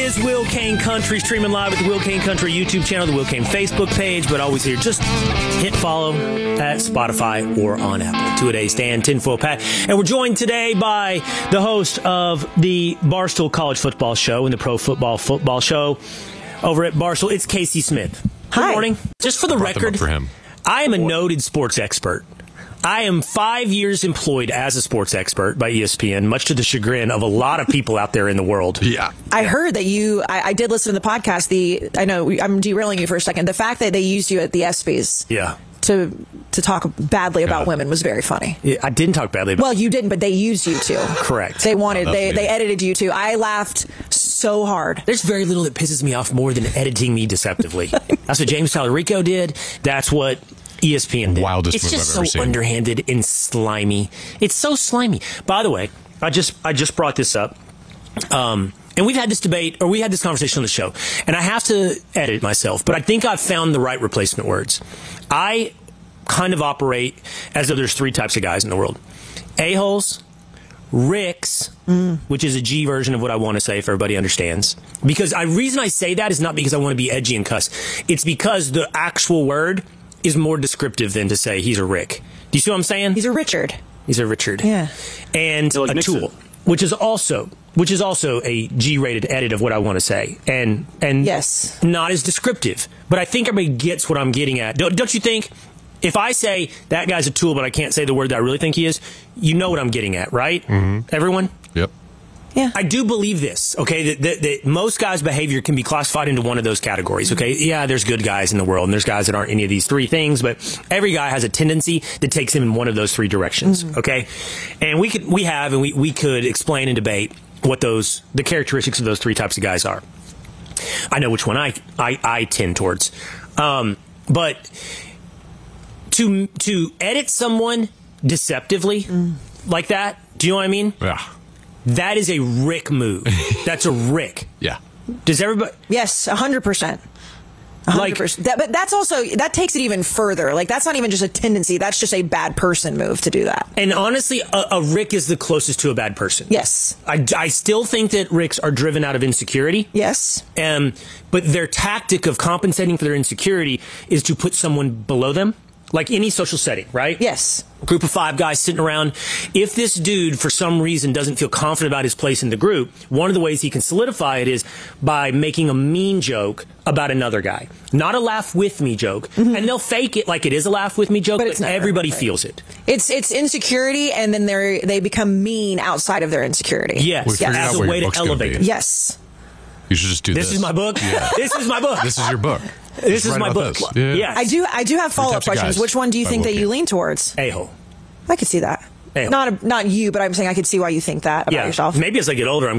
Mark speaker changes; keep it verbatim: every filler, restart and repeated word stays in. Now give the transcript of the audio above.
Speaker 1: is Will Kane Country, streaming live at the Will Kane Country YouTube channel, the Will Kane Facebook page, but always here. Just hit follow at Spotify or on Apple. Two-a-days, Dan, Tinfoil Pat. And we're joined today by the host of the Barstool College Football Show and the Pro Football Football Show over at Barstool. It's Casey Smith. Good
Speaker 2: Hi.
Speaker 1: morning. Just for the record,
Speaker 3: for him.
Speaker 1: I am a noted sports expert. I am five years employed as a sports expert by E S P N, much to the chagrin of a lot of people out there in the world.
Speaker 3: Yeah.
Speaker 2: I heard that you, I, I did listen to the podcast. The I know I'm derailing you for a second. The fact that they used you at the ESPYs
Speaker 1: Yeah.
Speaker 2: to to talk badly about
Speaker 3: God.
Speaker 2: women was very funny.
Speaker 1: Yeah, I didn't talk badly about
Speaker 2: Well, you didn't, but they used you to.
Speaker 1: Correct.
Speaker 2: They wanted,
Speaker 3: Oh,
Speaker 2: they,
Speaker 3: that's
Speaker 2: they
Speaker 3: weird.
Speaker 2: edited you to. I laughed so hard.
Speaker 1: There's very little that pisses me off more than editing me deceptively. That's what James Tallarico did. That's what E S P N did.
Speaker 3: Wildest
Speaker 1: it's
Speaker 3: move
Speaker 1: just
Speaker 3: I've
Speaker 1: so
Speaker 3: ever seen.
Speaker 1: underhanded and slimy. It's so slimy. By the way, I just I just brought this up. Um, and we've had this debate, or we had this conversation on the show, and I have to edit myself, but I think I've found the right replacement words. I kind of operate as though there's three types of guys in the world. A-holes, Ricks, mm. which is a G version of what I want to say if everybody understands. Because the reason I say that is not because I want to be edgy and cuss. It's because the actual word is more descriptive than to say he's a Rick. Do you see what I'm saying?
Speaker 2: He's a Richard.
Speaker 1: He's a Richard.
Speaker 2: Yeah.
Speaker 1: And
Speaker 4: like
Speaker 1: a
Speaker 4: Nixon.
Speaker 1: tool, which is also which is also a G-rated edit of what I want to say, and and
Speaker 2: Yes.
Speaker 1: not as descriptive. But I think everybody gets what I'm getting at. Don't, don't you think? If I say that guy's a tool, but I can't say the word that I really think he is, you know what I'm getting at, right? Mm-hmm. Everyone?
Speaker 3: Yep.
Speaker 2: Yeah.
Speaker 1: I do believe this, okay, that, that, that most guys' behavior can be classified into one of those categories, okay? Yeah, there's good guys in the world, and there's guys that aren't any of these three things, but every guy has a tendency that takes him in one of those three directions, mm-hmm. okay? And we could, we have, and we, we could explain and debate what those, the characteristics of those three types of guys are. I know which one I, I, I tend towards. Um, but to, to edit someone deceptively mm. like that, do you know what I mean?
Speaker 3: Yeah.
Speaker 1: That is a Rick move. That's a Rick.
Speaker 3: Yeah.
Speaker 1: Does everybody?
Speaker 2: Yes, one hundred percent. one hundred percent. That, but that's also, that takes it even further. Like, that's not even just a tendency. That's just a bad person move to do that.
Speaker 1: And honestly, a, a Rick is the closest to a bad person.
Speaker 2: Yes.
Speaker 1: I, I still think that Ricks are driven out of insecurity.
Speaker 2: Yes.
Speaker 1: Um, but their tactic of compensating for their insecurity is to put someone below them. Like any social setting, right?
Speaker 2: Yes.
Speaker 1: Group of five guys sitting around. If this dude, for some reason, doesn't feel confident about his place in the group, one of the ways he can solidify it is by making a mean joke about another guy. Not a laugh with me joke. Mm-hmm. And they'll fake it like it is a laugh with me joke, but,
Speaker 2: but
Speaker 1: but everybody
Speaker 2: right.
Speaker 1: feels it.
Speaker 2: It's it's insecurity, and then they they become mean outside of their insecurity.
Speaker 1: Yes.
Speaker 3: We figured
Speaker 2: yes.
Speaker 3: out
Speaker 1: As a
Speaker 3: what
Speaker 1: way
Speaker 3: your
Speaker 1: to
Speaker 3: book's gonna
Speaker 1: elevate
Speaker 3: be.
Speaker 1: it.
Speaker 2: Yes.
Speaker 3: You should just do this.
Speaker 1: This is my book.
Speaker 3: Yeah.
Speaker 1: This is my book.
Speaker 3: This is your book.
Speaker 1: This
Speaker 3: Just
Speaker 1: is
Speaker 3: write
Speaker 1: my
Speaker 3: about
Speaker 1: book.
Speaker 3: this. Yeah.
Speaker 1: Yes.
Speaker 2: I do I do have follow-up
Speaker 3: types of
Speaker 2: questions.
Speaker 3: guys
Speaker 2: Which one do you
Speaker 3: by
Speaker 2: think
Speaker 3: Will
Speaker 2: that you
Speaker 3: Kane.
Speaker 2: lean towards?
Speaker 1: A-hole.
Speaker 2: I could see that.
Speaker 1: A-hole.
Speaker 2: Not a, not you, but I'm saying I could see why you think that about
Speaker 1: Yeah.
Speaker 2: yourself.
Speaker 1: Maybe as I get older, I'm